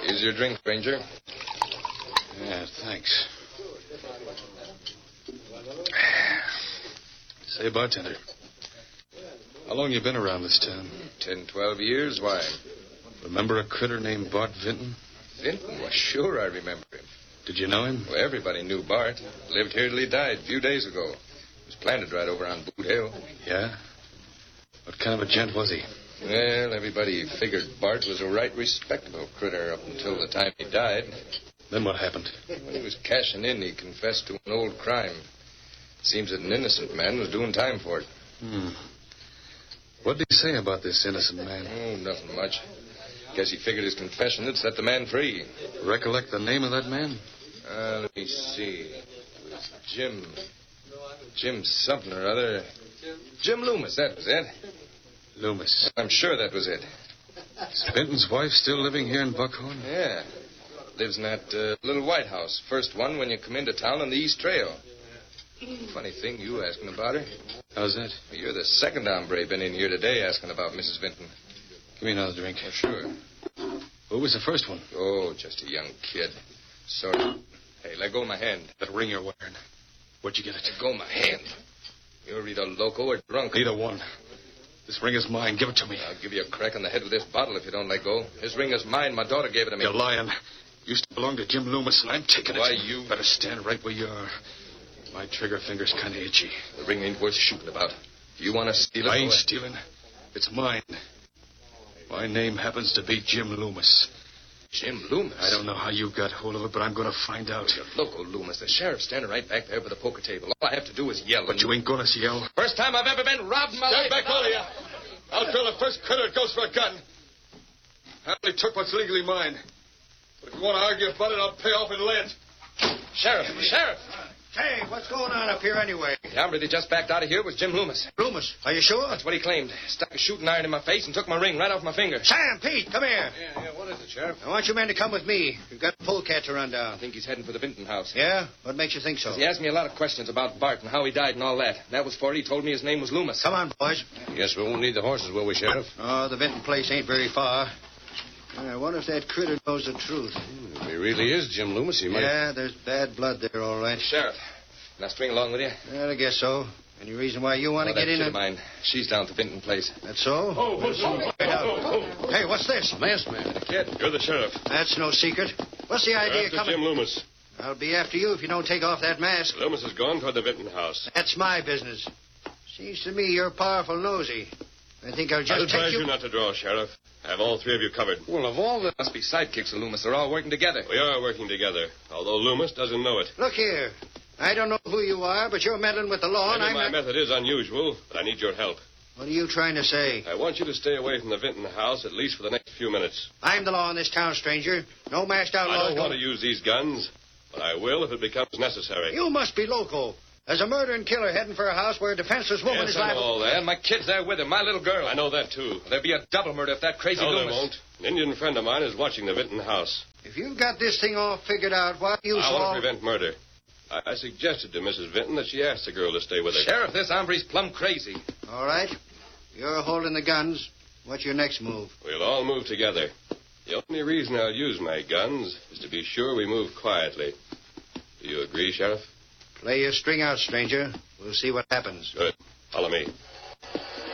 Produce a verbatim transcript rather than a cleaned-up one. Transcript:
Here's your drink, stranger. Yeah, thanks. Say, bartender, how long you been around this town? Ten, twelve years. Why? Remember a critter named Bart Vinton? Vinton? Well, sure I remember him. Did you know him? Well, everybody knew Bart. Lived here till he died a few days ago. He was planted right over on Boot Hill. Yeah? What kind of a gent was he? Well, everybody figured Bart was a right respectable critter up until the time he died. Then what happened? When he was cashing in, he confessed to an old crime. It seems that an innocent man was doing time for it. Hmm. What did he say about this innocent man? Oh, nothing much. Guess he figured his confession would set the man free. Recollect the name of that man? Uh, let me see. It was Jim. Jim something or other. Jim Loomis, that was it. Loomis. I'm sure that was it. Is Vinton's wife still living here in Buckhorn? Yeah. Lives in that uh, little White House. First one when you come into town on the East Trail. Funny thing, you asking about her. How's that? You're the second hombre been in here today asking about Missus Vinton. Give me another drink. Oh, sure. Who was the first one? Oh, just a young kid. Sorry. Hey, let go of my hand. That ring you're wearing. Where'd you get it? Let go of my hand. You're either loco or drunk. Neither one. This ring is mine. Give it to me. I'll give you a crack on the head with this bottle if you don't let go. This ring is mine. My daughter gave it to me. You're lying. Used to belong to Jim Loomis, and I'm taking Why, it. Why, you... Better stand right where you are. My trigger finger's kind of itchy. The ring ain't worth shooting about. If you want to steal it... I ain't stealing. It's mine. My name happens to be Jim Loomis. Jim Loomis? I don't know how you got hold of it, but I'm going to find out. You're loco, Loomis. The sheriff's standing right back there by the poker table. All I have to do is yell. But and... you ain't going to yell. First time I've ever been robbed in my Stand life. back, all of you. I'll drill the first critter that goes for a gun. I only took what's legally mine. But if you want to argue about it, I'll pay off in lead. Sheriff, Sheriff. Hey, what's going on up here anyway? The hombre that just backed out of here was Jim Loomis. Loomis? Are you sure? That's what he claimed. Stuck a shooting iron in my face and took my ring right off my finger. Sam, Pete, come here. Yeah, yeah, what is it, Sheriff? I want you men to come with me. We've got a polecat to run down. I think he's heading for the Vinton house. Yeah? What makes you think so? He asked me a lot of questions about Bart and how he died and all that. That was for it. He told me his name was Loomis. Come on, boys. Guess we won't need the horses, will we, Sheriff? Oh, the Vinton place ain't very far. I wonder if that critter knows the truth. If he really is Jim Loomis, he might... Yeah, there's bad blood there, all right. Sheriff, can I string along with you? Well, I guess so. Any reason why you want to oh, get in? That kid and... of mine. She's down at the Vinton place. That's so? Oh, oh, oh, oh, oh. Hey, what's this? A masked man. The kid. You're the sheriff. That's no secret. What's the idea after coming? Jim Loomis. I'll be after you if you don't take off that mask. Loomis has gone toward the Vinton house. That's my business. Seems to me you're powerful nosy. I think I'll just I'll take advise you... you not to draw, Sheriff. I have all three of you covered. Well, of all the... Must be sidekicks of Loomis. They're all working together. We are working together, although Loomis doesn't know it. Look here. I don't know who you are, but you're meddling with the law, and Maybe I'm my not... method is unusual, but I need your help. What are you trying to say? I want you to stay away from the Vinton house at least for the next few minutes. I'm the law in this town, stranger. No masked outlaws... I don't want to use these guns, but I will if it becomes necessary. You must be loco. There's a murdering killer heading for a house where a defenseless woman yes, is I know liable... all that. And my kid's there with him, my little girl. I know that, too. There'd be a double murder if that crazy no, Loomis... there won't. An Indian friend of mine is watching the Vinton house. If you've got this thing all figured out, why you I so... want to prevent murder. I, I suggested to Missus Vinton that she ask the girl to stay with her. Sheriff, this hombre's plumb crazy. All right. You're holding the guns. What's your next move? We'll all move together. The only reason I'll use my guns is to be sure we move quietly. Do you agree, Sheriff? Play your string out, stranger. We'll see what happens. Good. Follow me.